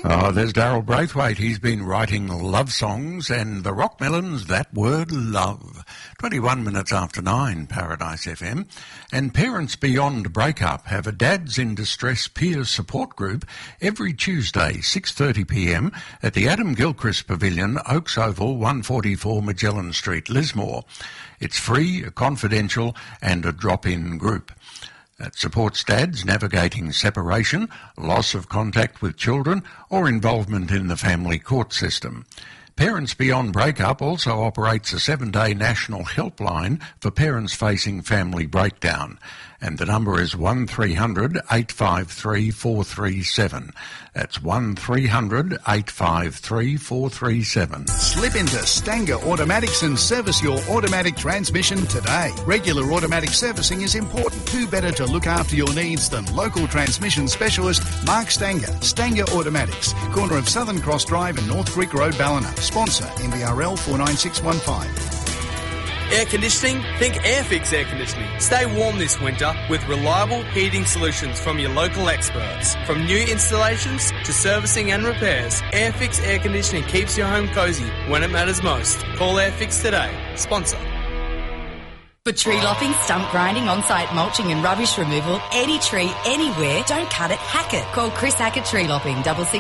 Oh, there's Daryl Braithwaite. He's been writing love songs and the Rockmelons, that word love. 21 minutes after 9, Paradise FM. And Parents Beyond Breakup have a Dads in Distress peer support group every Tuesday, 6:30pm at the Adam Gilchrist Pavilion, Oaks Oval, 144 Magellan Street, Lismore. It's free, confidential and a drop-in group. It supports dads navigating separation, loss of contact with children, or involvement in the family court system. Parents Beyond Breakup also operates a 7-day national helpline for parents facing family breakdown, and the number is 1300 853 437. That's 1300 853 437. Slip into Stanger Automatics and service your automatic transmission today. Regular automatic servicing is important. Who better to look after your needs than local transmission specialist Mark Stanger. Stanger Automatics, corner of Southern Cross Drive and North Creek Road, Ballina. Sponsor NBRL 49615. Air conditioning? Think Airfix Air Conditioning. Stay warm this winter with reliable heating solutions from your local experts. From new installations to servicing and repairs, Airfix Air Conditioning keeps your home cosy when it matters most. Call Airfix today. Sponsor. For tree lopping, stump grinding, on-site mulching and rubbish removal, any tree, anywhere, don't cut it, hack it. Call Chris Hackett Tree Lopping,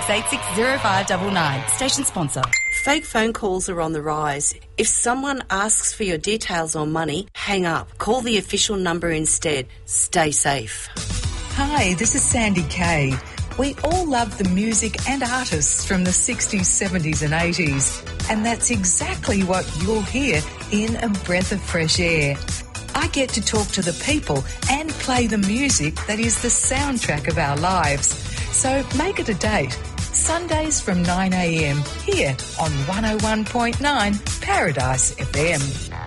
66860599. Station sponsor. Fake phone calls are on the rise. If someone asks for your details or money, hang up. Call the official number instead. Stay safe. Hi, this is Sandy Kay. We all love the music and artists from the 60s, 70s and 80s. And that's exactly what you'll hear in A Breath of Fresh Air. I get to talk to the people and play the music that is the soundtrack of our lives. So make it a date. Sundays from 9am here on 101.9 Paradise FM.